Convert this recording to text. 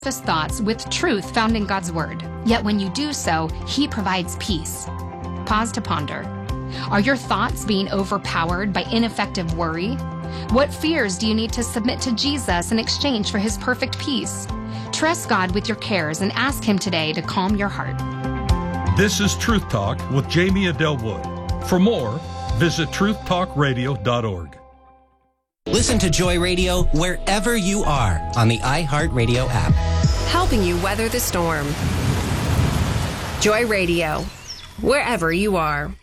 surface thoughts with truth found in God's Word. Yet when you do so, He provides peace. Pause to ponder. Are your thoughts being overpowered by ineffective worry? What fears do you need to submit to Jesus in exchange for His perfect peace? Trust God with your cares and ask Him today to calm your heart. This is Truth Talk with Jamie Adele Wood. For more, visit truthtalkradio.org. Listen to Joy Radio wherever you are on the iHeartRadio app. Helping you weather the storm. Joy Radio, wherever you are.